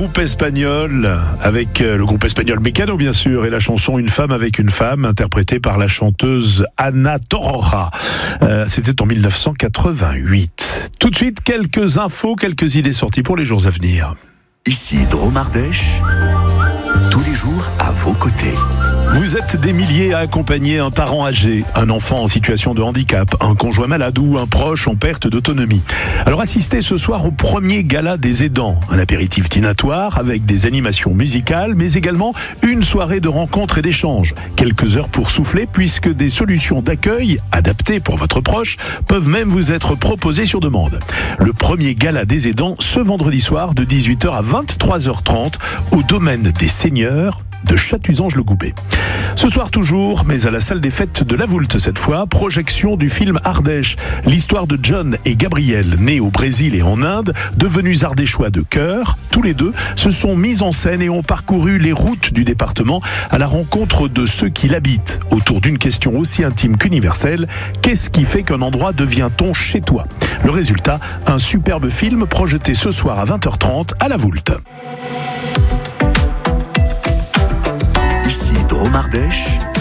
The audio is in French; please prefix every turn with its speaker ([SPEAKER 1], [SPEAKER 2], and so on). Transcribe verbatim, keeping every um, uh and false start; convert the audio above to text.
[SPEAKER 1] groupe espagnol, avec le groupe espagnol Mecano bien sûr, et la chanson Une femme avec une femme, interprétée par la chanteuse Ana Torroja. Euh, c'était en dix-neuf cent quatre-vingt-huit. Tout de suite, quelques infos, quelques idées sorties pour les jours à venir.
[SPEAKER 2] Ici Drôme Ardèche, tous les jours à vos côtés.
[SPEAKER 1] Vous êtes des milliers à accompagner un parent âgé, un enfant en situation de handicap, un conjoint malade ou un proche en perte d'autonomie. Alors assistez ce soir au premier gala des aidants, un apéritif dînatoire avec des animations musicales, mais également une soirée de rencontres et d'échanges. Quelques heures pour souffler puisque des solutions d'accueil adaptées pour votre proche peuvent même vous être proposées sur demande. Le premier gala des aidants ce vendredi soir de dix-huit heures à vingt-trois heures trente au domaine des Seigneurs de Chatuzange-le-Goubet. Ce soir toujours, mais à la salle des fêtes de La Voulte cette fois, projection du film Ardèche, l'histoire de John et Gabriel, nés au Brésil et en Inde, devenus ardéchois de cœur. Tous les deux se sont mis en scène et ont parcouru les routes du département à la rencontre de ceux qui l'habitent, autour d'une question aussi intime qu'universelle: qu'est-ce qui fait qu'un endroit devient-on chez toi? Le résultat, un superbe film projeté ce soir à vingt heures trente à La Voulte.
[SPEAKER 2] Ici Drôme Ardèche,